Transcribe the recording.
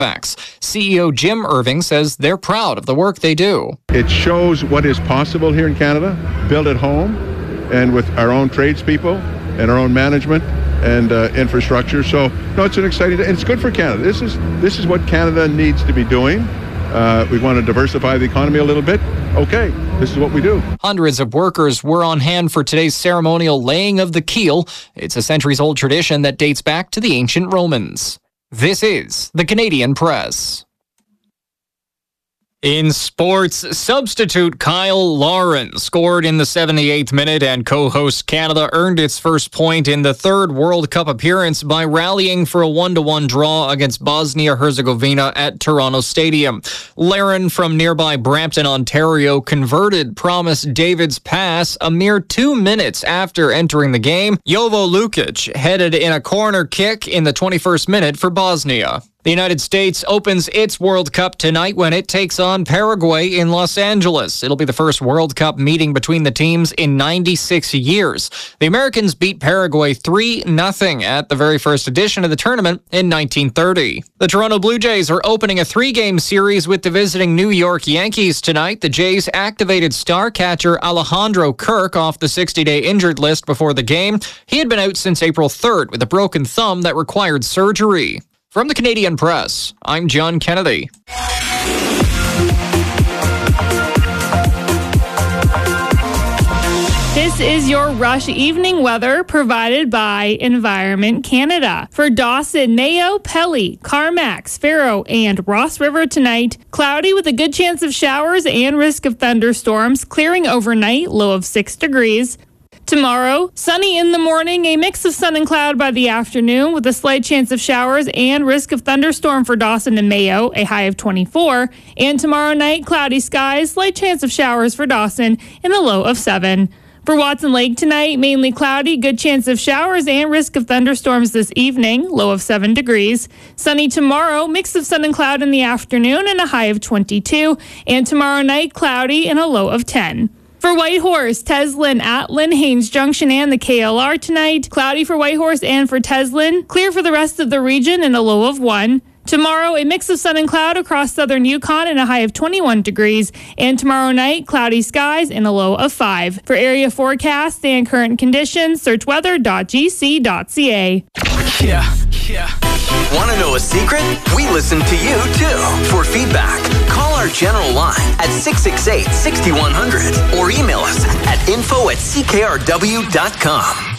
CEO Jim Irving says they're proud of the work they do. It shows what is possible here in Canada, built at home and with our own tradespeople and our own management and infrastructure. So, no, it's an exciting day, and it's good for Canada. This is what Canada needs to be doing. We want to diversify the economy a little bit. Okay, this is what we do. Hundreds of workers were on hand for today's ceremonial laying of the keel. It's a centuries-old tradition that dates back to the ancient Romans. This is the Canadian Press. In sports, substitute Kyle Lauren scored in the 78th minute, and co-host Canada earned its first point in the third World Cup appearance by rallying for a 1-1 draw against Bosnia-Herzegovina at Toronto Stadium. Lauren from nearby Brampton, Ontario, converted Promise David's pass a mere 2 minutes after entering the game. Jovo Lukic headed in a corner kick in the 21st minute for Bosnia. The United States opens its World Cup tonight when it takes on Paraguay in Los Angeles. It'll be the first World Cup meeting between the teams in 96 years. The Americans beat Paraguay 3-0 at the very first edition of the tournament in 1930. The Toronto Blue Jays are opening a 3-game series with the visiting New York Yankees tonight. The Jays activated star catcher Alejandro Kirk off the 60-day injured list before the game. He had been out since April 3rd with a broken thumb that required surgery. From the Canadian Press, I'm John Kennedy. This is your Rush evening weather provided by Environment Canada. For Dawson, Mayo, Pelly, Carmax, Faro, and Ross River tonight, cloudy with a good chance of showers and risk of thunderstorms, clearing overnight, low of 6 degrees. Tomorrow, sunny in the morning, a mix of sun and cloud by the afternoon with a slight chance of showers and risk of thunderstorm for Dawson and Mayo, a high of 24. And tomorrow night, cloudy skies, slight chance of showers for Dawson and a low of 7. For Watson Lake tonight, mainly cloudy, good chance of showers and risk of thunderstorms this evening, low of 7 degrees. Sunny tomorrow, mix of sun and cloud in the afternoon and a high of 22. And tomorrow night, cloudy and a low of 10. For Whitehorse, Teslin, Atlin, Haines Junction, and the KLR tonight. Cloudy for Whitehorse and for Teslin. Clear for the rest of the region and a low of 1. Tomorrow, a mix of sun and cloud across southern Yukon and a high of 21 degrees. And tomorrow night, cloudy skies and a low of 5. For area forecasts and current conditions, search weather.gc.ca. Yeah. Want to know a secret? We listen to you, too. For feedback, call our general line at 668-6100 or email us at info@ckrw.com.